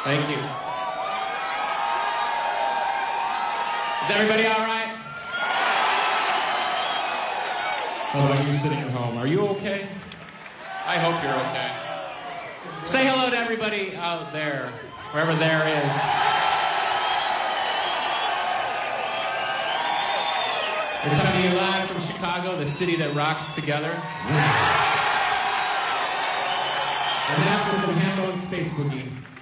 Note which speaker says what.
Speaker 1: Thank you. Is everybody all right? How about you sitting at home? Are you okay? I hope you're okay. Say hello to everybody out there, wherever there is. We're coming to you live from Chicago, the city that rocks together. And after some Hambo and Space Boogie.